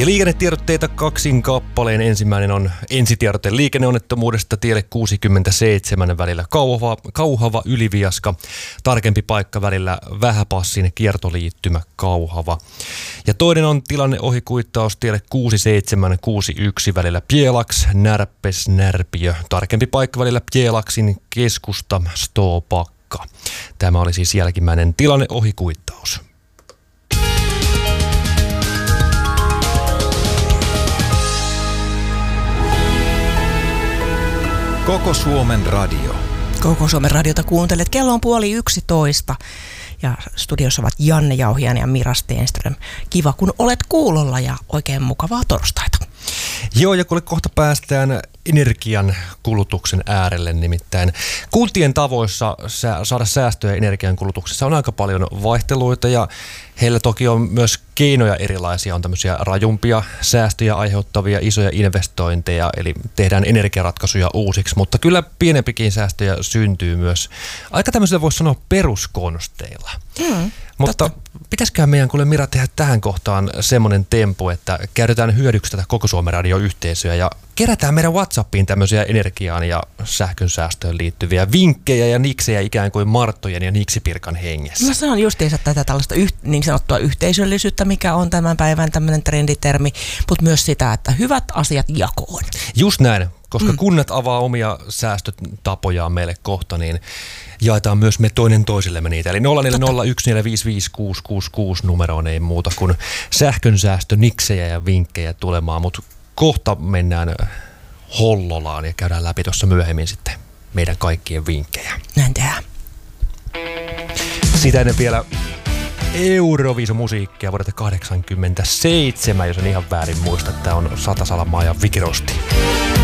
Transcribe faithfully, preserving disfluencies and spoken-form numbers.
Ja liikennetiedotteita kaksin kappaleen. Ensimmäinen on ensitiedote liikenneonnettomuudesta tielle kuusikymmentäseitsemän välillä Kauhava, Kauhava Yliviaska. Tarkempi paikka välillä Vähäpassin kiertoliittymä Kauhava. Ja toinen on tilanne ohikuittaus tielle kuusikymmentäseitsemän kuusikymmentäyksi välillä Pielaks, Närpes, Närpiö. Tarkempi paikka välillä Pielaksin keskusta, Stopakka. Tämä oli siis jälkimmäinen tilanne ohikuittaus. Koko Suomen radio. Koko Suomen radiota kuuntelet. Kello on puoli yksitoista ja studiossa ovat Janne Jauhiainen ja Mira Stenström. Kiva, kun olet kuulolla ja oikein mukavaa torstaita. Joo, ja kuule, kohta päästään energian kulutuksen äärelle, nimittäin kuntien tavoissa saada säästöjä energian kulutuksessa on aika paljon vaihteluita ja heillä toki on myös keinoja erilaisia, on tämmöisiä rajumpia säästöjä aiheuttavia isoja investointeja, eli tehdään energiaratkaisuja uusiksi, mutta kyllä pienempikin säästöjä syntyy myös aika tämmöisellä voisi sanoa peruskonsteilla. Mm, mutta pitäisikö meidän kuule Mira tehdä tähän kohtaan semmoinen tempo, että käytetään hyödyksi tätä koko Suomen radioyhteisöä ja kerätään meidän WhatsAppiin tämmöisiä energiaan ja sähkön säästöön liittyviä vinkkejä ja niksejä ikään kuin Marttojen ja Niksipirkan hengessä. No se on justiinsa tätä tällaista yh, niin sanottua yhteisöllisyyttä, mikä on tämän päivän tämmöinen trenditermi, mutta myös sitä, että hyvät asiat jakoon. Just näin, koska mm. kunnat avaa omia säästötapojaan meille kohta, niin jaetaan myös me toinen toisillemme niitä. Eli nolla neljä nolla yksi neljä viisi viisi kuusi kuusi kuusi numeroon ei muuta kuin sähkönsäästö, niksejä ja vinkkejä tulemaan, mutta kohta mennään Hollolaan ja käydään läpi tuossa myöhemmin sitten meidän kaikkien vinkkejä. Näin tehdään. Sitä ennen vielä Euroviisu-musiikkia vuodelta kahdeksankymmentäseitsemän, jos en ihan väärin muista. Tämä on Sata Salamaa ja Vikirosti.